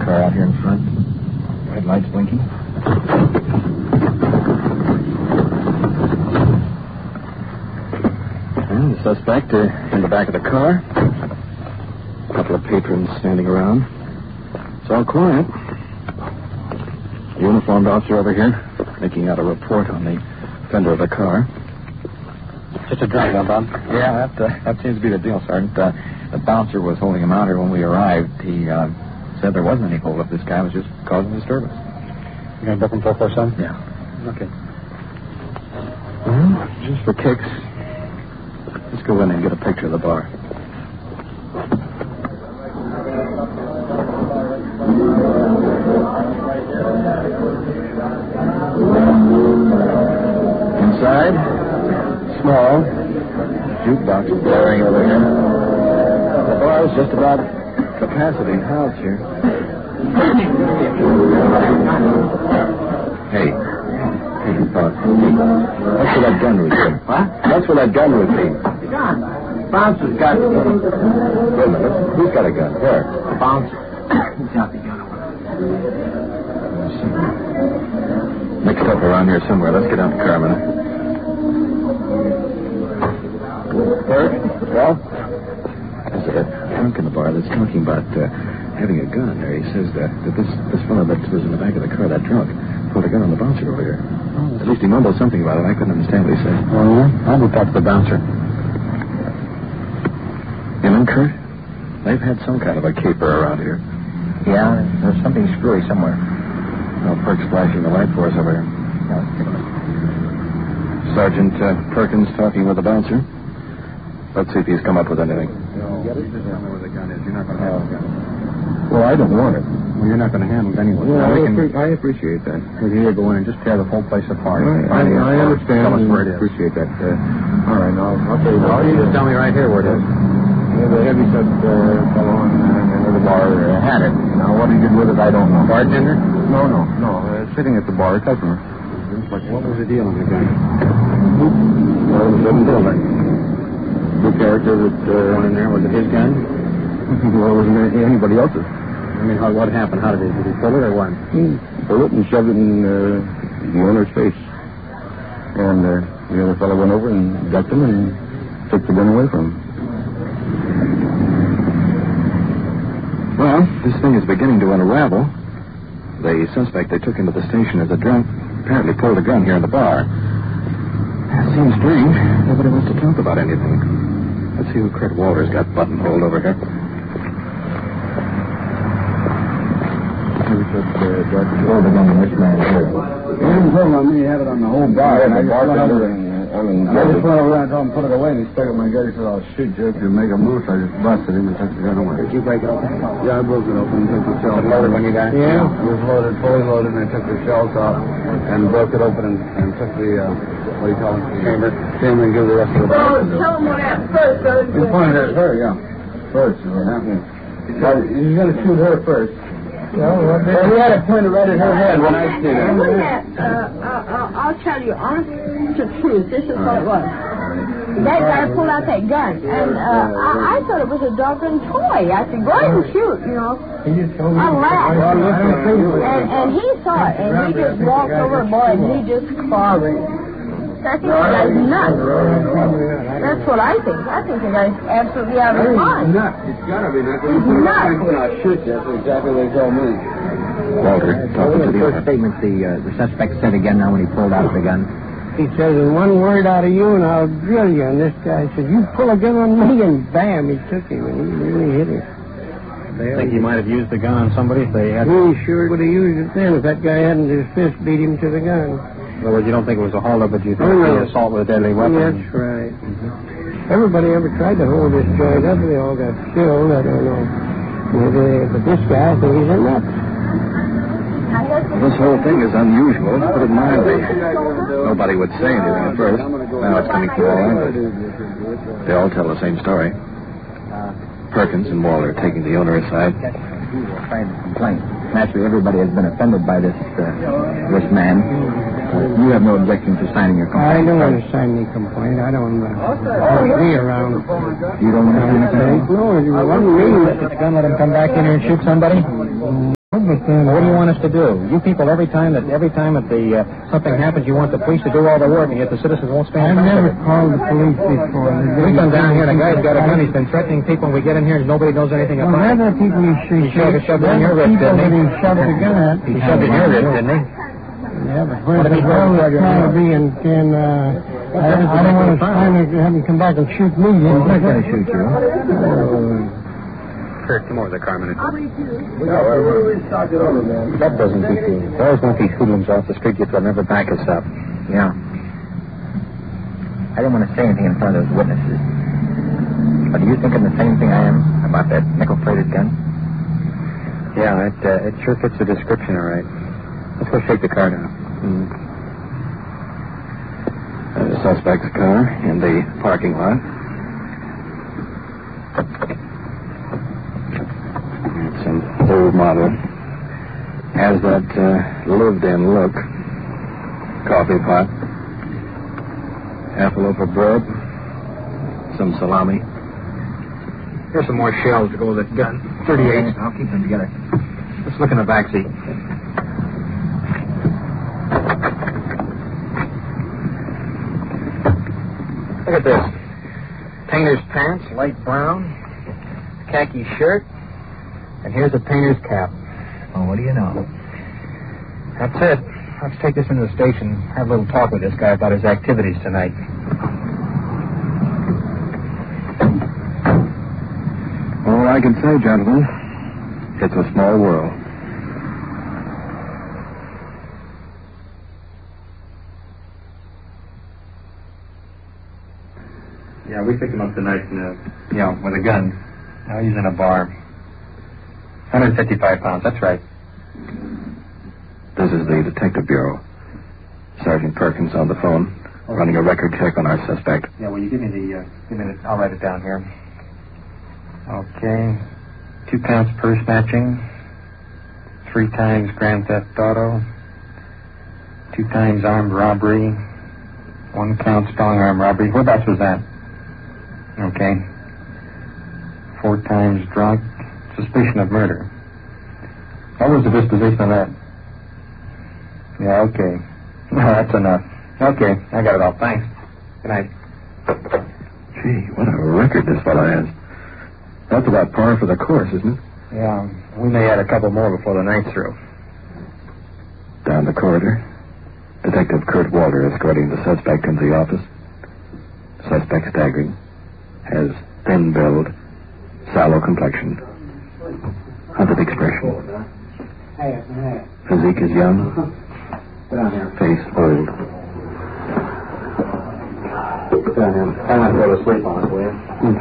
car out here in front. Red lights blinking. And the suspect in the back of the car. A couple of patrons standing around. It's all quiet. The uniformed officer over here making out a report on the fender of the car. Just a drunk, huh, Bob? Yeah, that seems to be the deal, Sergeant. The bouncer was holding him out here when we arrived. He said there wasn't any hold up. This guy was just causing disturbance. You going to book him for 4-7? Yeah. Okay. Well, just for kicks, let's go in and get a picture of the bar. Inside, small, jukebox blaring over here. The bar is just about capacity house here. Hey, that's for that gun routine. What? That's for that gun routine. The gun. Bouncer's got it. Wait a minute. Who's got a gun? Where? The bouncer. He's got the gun. Mixed up around here somewhere. Let's get out the car a minute. Bert? Well? There's a drunk in the bar that's talking about having a gun there. He says that this fellow that was in the back of the car, that drunk, pulled a gun on the bouncer over here. At least he mumbled something about it. I couldn't understand what he said. Oh, yeah? I'll go talk to the bouncer. You know, Kurt? They've had some kind of a caper around here. Yeah, there's something screwy somewhere. Oh, Perk's flashing the light for us over here. Yeah, let's take a look. Sergeant Perkins talking with the bouncer. Let's see if he's come up with anything. Get it? Just tell me where the gun is. You're not going to have the gun. Well, I don't want it. Well, you're not going to handle it anyway. Well, I appreciate that. We'll either go in and just tear the whole place apart. I understand. Tell us where it is. Appreciate that. All right, I'll tell you what. You just tell me right here where it is. The heavyset fellow in the bar had it. Now, what he did with it, I don't know. Bartender? No. Sitting at the bar, a customer. What was the deal on the gun? Well, it was a building. The character that... One in there, was it his gun? Well, it wasn't anybody else's. I mean, what happened? How did he pull it or what? He pulled it and shoved it in the owner's face. And the other fellow went over and ducked him and took the gun away from him. Well, this thing is beginning to unravel. The suspect they took into the station as a drunk apparently pulled a gun here in the bar. That seems strange. Nobody wants to talk about anything. Let's see who Kurt Walters got buttonholed over here. Pulled the gun on this man here. He didn't pull it on me. He had it on the whole bar. And I just went over and told him to put it away, and he stuck it in my gut. He said, I'll shoot you. If you make a move, I just busted him and took the gun away. Did you break it open? Yeah, I broke it open and took the shells. Loaded when you got it? Yeah. It was loaded, fully loaded, and I took the shells off and broke it open and took the, what do you call it? Chamber and give the rest of the box. Tell him what happened first, so You pointed at her, yeah. First, what happened? You're going to shoot her first. Well, he had it pointed right at her head when I did it. I'll tell you honest to truth. This is what it was. That guy pulled out that gun, and I thought it was a doggone toy. I said, go ahead and shoot, you know. I laughed. And he saw it, and he just walked over, boy, and he just clobbered. I think the guy's nuts. That's what I think. I think the guy's absolutely out of his mind. It's got to be nuts. He's nuts. I'll shoot you. That's exactly what they told me. Walter, talking to the first statement the suspect said again now when he pulled out the gun. He says, one word out of you and I'll drill you. And this guy said, you pull a gun on me, and bam, he took him, and he really hit him. Think he might have used the gun on somebody if they had... He sure would have used it then if that guy hadn't his fist beat him to the gun. In other words, you don't think it was a holdup, but you think it was assault with a deadly weapon? That's right. Mm-hmm. Everybody ever tried to hold this joint up, they all got killed, I don't know. But this guy, I think he's a nut. This whole thing is unusual, to put it mildly. Nobody would say anything at first. Now it's coming from all angles. They all tell the same story. Perkins and Walter taking the owner aside. Framed complaint. Naturally, everybody has been offended by this man. You have no objection to signing your complaint? I don't want to sign any complaint. I don't be around. You don't want to sign anything? No, it wasn't me. Let him come back in here and shoot somebody? but then... What do you want us to do? You people, every time that something happens, you want the police to do all the work, and yet the citizens won't stand. I've never called the police before. We come down here, and a guy's got a gun. He's been threatening people, and we get in here, and nobody knows anything about it. Well, people he shoved it in your wrist, didn't he? He shoved the gun at. He shoved it in your wrist, didn't he? Yeah, but where's the girl that's trying to be and I don't want to have him come back and shoot me. He's not going to shoot you. Kurt, come over the car a minute. That doesn't beat the... Boys want these hoodlums off the street if they'll never back us up. Yeah. I didn't want to say anything in front of those witnesses. But are you thinking the same thing I am about that nickel-plated gun? Yeah, it sure fits the description, all right. Let's go shake the car down. The suspect's car in the parking lot. It's an old model. Has that lived-in look. Coffee pot. Half a loaf of bread. Some salami. Here's some more shells to go with that gun. 38. I'll keep them together. Let's look in the back seat. Look at this. Painter's pants, light brown. Khaki shirt. And here's a painter's cap. Oh, what do you know? That's it. Let's take this into the station, have a little talk with this guy about his activities tonight. All I can say, gentlemen, it's a small world. Yeah, we picked him up tonight with a gun. Now he's in a bar. 155 pounds, that's right. This is the Detective Bureau. Sergeant Perkins on the phone, running a record check on our suspect. Yeah, will you give me the... I'll write it down here. Okay. 2 counts purse snatching. 3 times grand theft auto. 2 times armed robbery. 1 count strong-arm robbery. Whereabouts was that? Okay. 4 times drunk. Suspicion of murder. What was the disposition of that? Yeah, okay. No, that's enough. Okay, I got it all. Thanks. Good night. Gee, what a record this fellow has. That's about par for the course, isn't it? Yeah, we may add a couple more before the night's through. Down the corridor, Detective Kurt Walter escorting the suspect into the office. Suspect staggering. Has thin build, sallow complexion, hunted expression. Physique is young, face old. Sit down here. I might go to sleep on it, will you?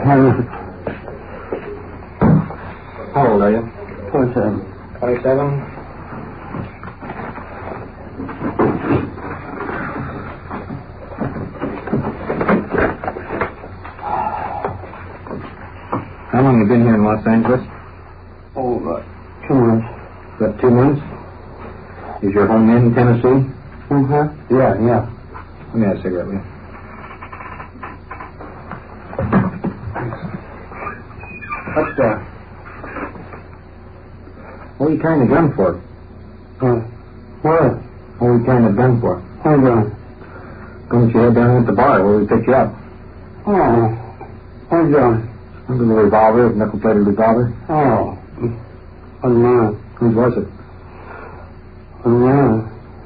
How old are you? 27. 27? How long have you been here in Los Angeles? Oh, about 2 months. About 2 months? Is your home in Tennessee? Uh-huh. Yeah. Let me have a cigarette, will you? What are you carrying a gun for? What? What are you carrying a gun for? Hold on. Don't you head down at the bar where we picked you up? Oh. Hold on. Remember the revolver, nickel-plated revolver? Oh. Oh, no. Whose was it? Oh, no.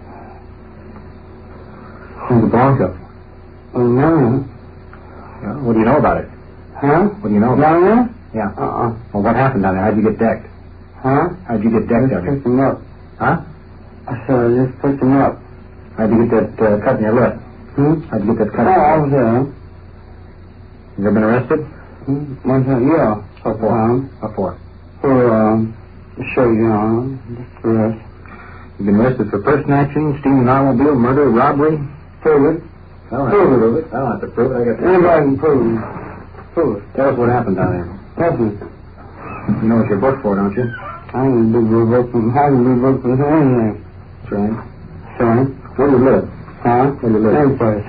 Who's the Bronco? Oh, no. Yeah, what do you know about it? Huh? What do you know about Down there? it? Yeah. Uh-uh. Well, what happened down there? How'd you get decked? Huh? How'd you get decked down Just picked there? him up. Huh? I said, I just picked him up. How'd you get that cut in your lip? How'd you get that cut in Oh, I your was lip? there. You ever been arrested? One time, yeah. What for? What for? For, show you on. Just the rest. You've been arrested for purse snatching, stealing an automobile, murder, robbery? Prove it. I don't have to prove it. I don't have to prove it. I got to... Anybody can prove it. Prove it. Tell us what happened down there. Definitely. You know what you're booked for, don't you? I can be revoked from anything. That's right. Sorry. Where do you live? Huh? Where do you live? Same place.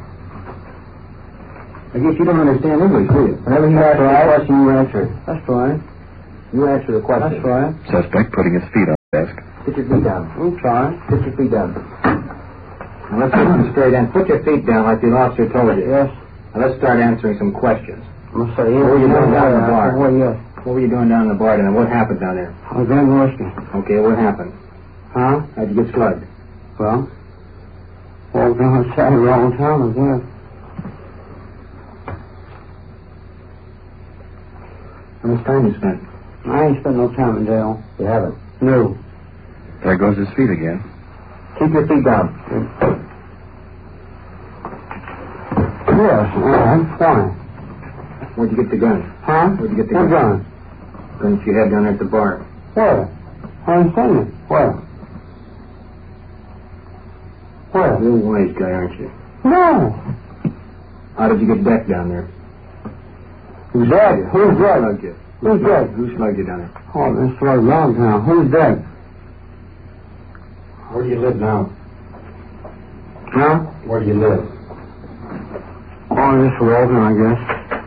I guess you don't understand English, do you? Whenever you ask a question, you answer it. That's fine. You answer the question. That's fine. Suspect putting his feet on the desk. Put your feet down. I'm sorry. Put your feet down. Now let's get straight in. Put your feet down like the officer told you. Yes. Now let's start answering some questions. I'm sorry. What were you doing down in the bar? Yes. What were you doing down in the bar then? What happened down there? I was drinking whiskey. Okay, what happened? Huh? How'd you get slugged? Well, walked outside the wrong time, I guess. How much time you spent? I ain't spent no time in jail. You haven't. No. There goes his feet again. Keep your feet down. Yes, all right. Why? Where'd you get the gun? Huh? Where'd you get the What gun? Gun that you had down there at the bar. Where? I ain't seen it. Where? Where? You're a wise guy, aren't you? No. How did you get decked down there? Who's dead? Who's Who dead? slugged you? Who's dead? Who slugged you down there? Oh, this was long time. Who's dead? Where do you live now? Huh? Where do you live? Oh, this was Walton, I guess.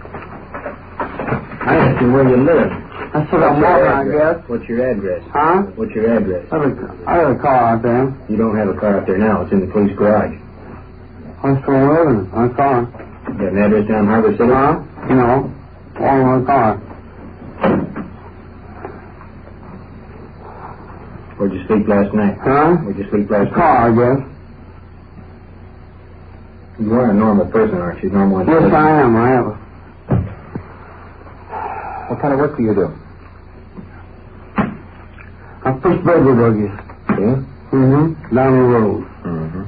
I asked you where you live. That's what I'm walking, I guess. What's your address? Huh? What's your address? I got a car out there. You don't have a car out there now. It's in the police garage. I'm still living. My car. You got an address down in Harbor City? Huh? You know, all my car. Where'd you sleep last night? Huh? Where'd you sleep last night? Car, I guess. You are a normal person, aren't you? Normal. Yes, I am. I am. What kind of work do you do? I push baby buggies. Yeah? Mm-hmm. Down the road. Mm-hmm.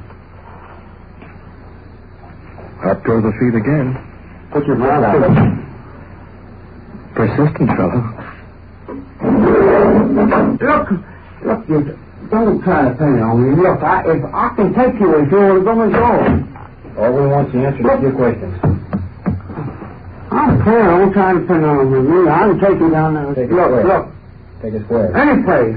Up go the feet again. Put your foot out. Persistent fellow. Look, you don't try to pin it on me. Look, if I can take you if you want to go and go. All we want is the answer to a few questions. I'm clear. Don't try to pin it on me. I can take you down there. Take it where? Look. Take us where? Any place.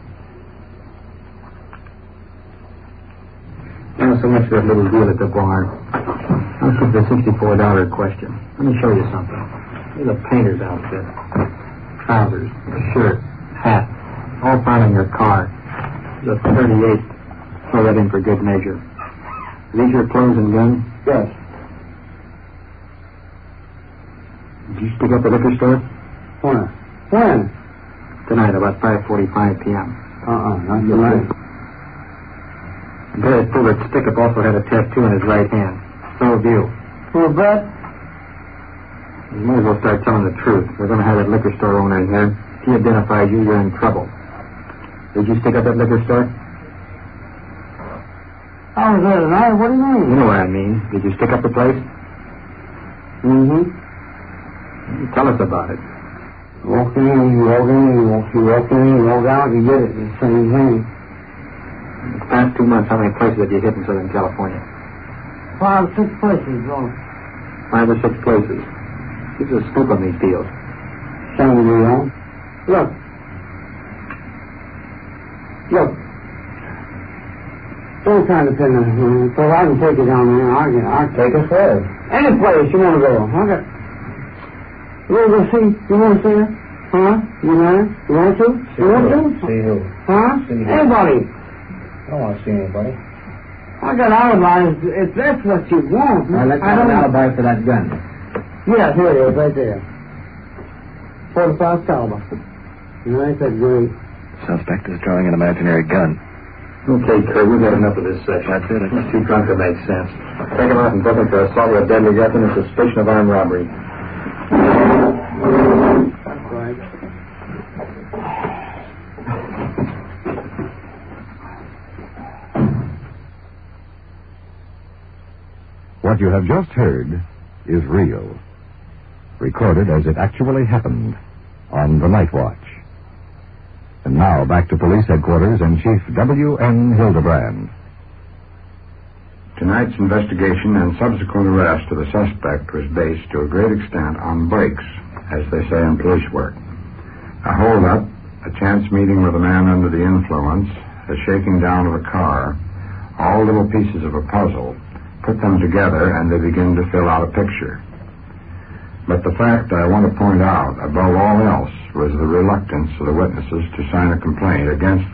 Not so much that little deal at the bar. This is the $64 question. Let me show you something. Here's a painter's outfit. Trousers, a shirt, hat, all found in your car. There's a 38. Throw that in for good measure. Are these your clothes and guns? Yes. Did you stick up the liquor store? When? Tonight, about 5:45 p.m. Not tonight. The guy that pulled that stick up also had a tattoo in his right hand. So have you. For a bet? You might as well start telling the truth. We're going to have that liquor store owner in here. If he identifies you, you're in trouble. Did you stick up that liquor store? I was there tonight. What do you mean? You know what I mean. Did you stick up the place? Mm-hmm. Tell us about it. Walk in, you walk in, you walk in, you walk out, you get it. It's the same thing. The past 2 months, how many places have you hit in Southern California? 5 or 6 places, bro. 5 or 6 places. Who's a scoop on these deals? Same deal. Look. Don't try to pin it. So I can take you down there. I can take us where? Any place you want to go. Okay. You want to go see? You want to see her? Huh? You know? You want to? You want to? See who? Huh? See who? Anybody. I don't want to see anybody. I got alibis if that's what you want. Let's have an alibi for that gun. Yeah, here it is, right there. 45 caliber. You know, ain't that great? Suspect is drawing an imaginary gun. Okay, Kurt, we've had enough of this section. That's it. He's too drunk to make sense. Take him out and book him for assault with a deadly weapon and suspicion of armed robbery. That's right. What you have just heard is real. Recorded as it actually happened on the Night Watch. And now back to police headquarters and Chief W.N. Hildebrand. Tonight's investigation and subsequent arrest of the suspect was based to a great extent on breaks, as they say in police work. A hold-up, a chance meeting with a man under the influence, a shaking down of a car, all little pieces of a puzzle. Put them together and they begin to fill out a picture. But the fact I want to point out, above all else, was the reluctance of the witnesses to sign a complaint against